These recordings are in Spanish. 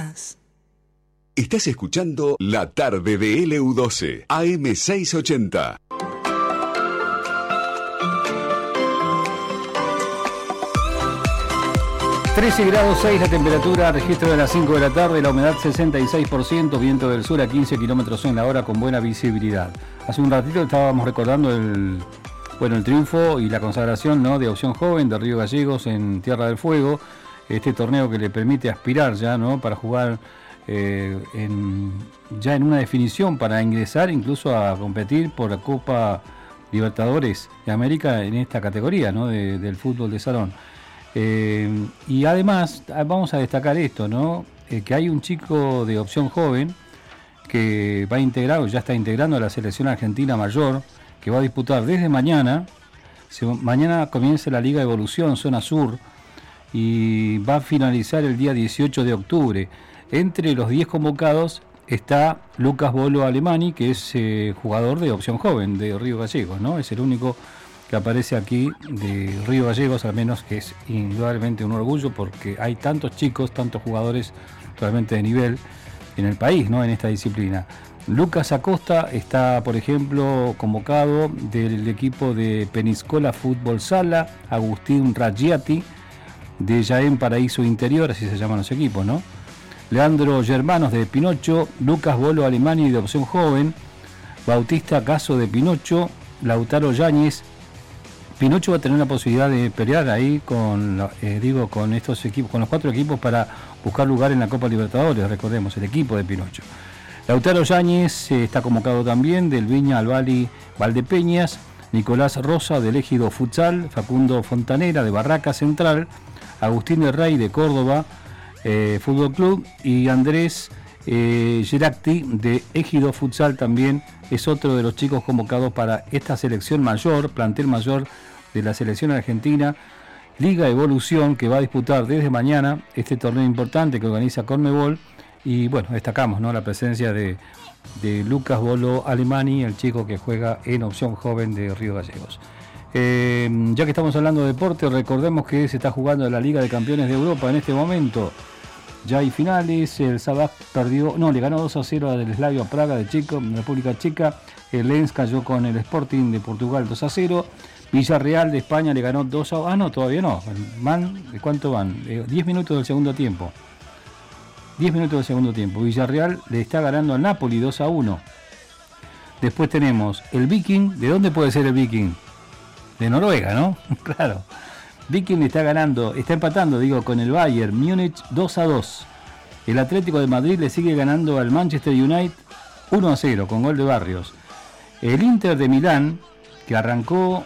más. Estás escuchando La Tarde de LU12, AM680. ...13,6 la temperatura, registro de las 5 de la tarde, la humedad 66%, viento del sur a 15 kilómetros en la hora con buena visibilidad. Hace un ratito estábamos recordando el triunfo y la consagración, ¿no?, de Opción Joven de Río Gallegos en Tierra del Fuego, este torneo que le permite aspirar ya, ¿no?, para jugar en una definición para ingresar incluso a competir por la Copa Libertadores de América en esta categoría, ¿no?, del fútbol de salón. Y además vamos a destacar esto, ¿no?, que hay un chico de Opción Joven que va a integrar, o ya está integrando a la selección argentina mayor, que va a disputar desde mañana. Mañana comienza la Liga Evolución Zona Sur y va a finalizar el día 18 de octubre. Entre los 10 convocados está Lucas Bolo Alemani, que es jugador de Opción Joven de Río Gallegos, ¿no? Es el único que aparece aquí de Río Gallegos, al menos, que es indudablemente un orgullo porque hay tantos chicos, tantos jugadores realmente de nivel en el país, ¿no?, en esta disciplina. Lucas Acosta está, por ejemplo, convocado del equipo de Peniscola Fútbol Sala, Agustín Raggiati de Jaén Paraíso Interior, así se llaman los equipos, ¿no? Leandro Germanos de Pinocho, Lucas Bolo Alemani de Opción Joven, Bautista Caso de Pinocho, Lautaro Yáñez. Pinocho va a tener la posibilidad de pelear ahí con estos equipos, con los 4 equipos para buscar lugar en la Copa Libertadores, recordemos, el equipo de Pinocho. Lautaro Yáñez está convocado también del Viña Albali Valdepeñas, Nicolás Rosa del Ejido Futsal, Facundo Fontanera de Barraca Central, Agustín de Rey de Córdoba Fútbol Club y Andrés Geracti de Ejido Futsal también es otro de los chicos convocados para esta selección mayor, plantel mayor de la selección argentina, Liga Evolución, que va a disputar desde mañana este torneo importante que organiza Conmebol. Y bueno, destacamos, ¿no?, la presencia de Lucas Bolo Alemani, el chico que juega en Opción Joven de Río Gallegos. Ya que estamos hablando de deporte, recordemos que se está jugando la Liga de Campeones de Europa en este momento. Ya hay finales, el Sabah le ganó 2-0 al Slavia Praga de República Checa, el Lens cayó con el Sporting de Portugal 2-0, Villarreal de España le ganó 2-1, no, todavía no, ¿cuánto van? 10 minutos del segundo tiempo. 10 minutos del segundo tiempo. Villarreal le está ganando al Napoli 2-1. Después tenemos el Viking. ¿De dónde puede ser el Viking? De Noruega, ¿no? Claro. Viking está empatando con el Bayern Múnich 2-2. El Atlético de Madrid le sigue ganando al Manchester United 1-0 con gol de Barrios. El Inter de Milán, que arrancó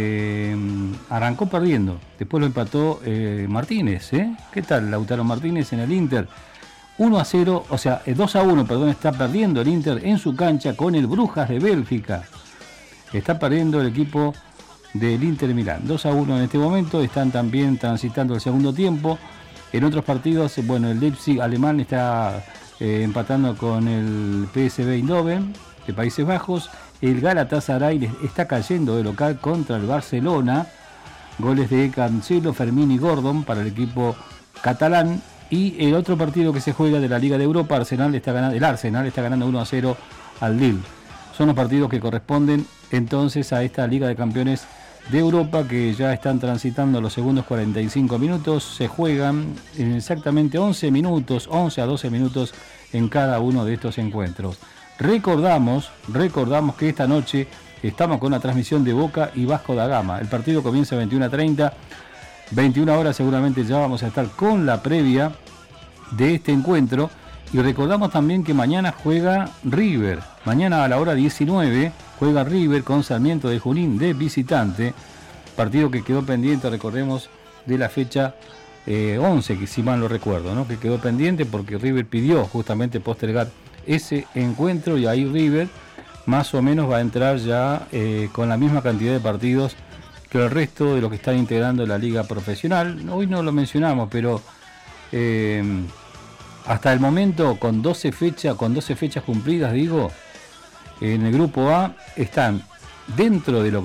perdiendo. Después lo empató Martínez, ¿eh? ¿Qué tal Lautaro Martínez en el Inter? 1-0, o sea, 2-1, perdón, está perdiendo el Inter en su cancha con el Brujas de Bélgica. Está perdiendo el equipo del Inter Milán. 2-1 en este momento, están también transitando el segundo tiempo. En otros partidos, el Leipzig alemán está empatando con el PSV Eindhoven de Países Bajos. El Galatasaray está cayendo de local contra el Barcelona. Goles de Cancelo, Fermín y Gordon para el equipo catalán. Y el otro partido que se juega de la Liga de Europa, el Arsenal está ganando 1-0 al Lille. Son los partidos que corresponden entonces a esta Liga de Campeones de Europa, que ya están transitando los segundos 45 minutos. Se juegan en exactamente 11 a 12 minutos en cada uno de estos encuentros. Recordamos que esta noche estamos con la transmisión de Boca y Vasco da Gama. El partido comienza a 21:30. 21 horas seguramente ya vamos a estar con la previa de este encuentro. Y recordamos también que mañana juega River. Mañana a la hora 19 juega River con Sarmiento de Junín de visitante. Partido que quedó pendiente, recordemos, de la fecha 11, que si mal lo recuerdo, ¿no?, que quedó pendiente porque River pidió justamente postergar ese encuentro y ahí River más o menos va a entrar ya con la misma cantidad de partidos que el resto de los que están integrando la liga profesional. Hoy no lo mencionamos, pero hasta el momento con 12 fechas cumplidas, en el grupo A están dentro de lo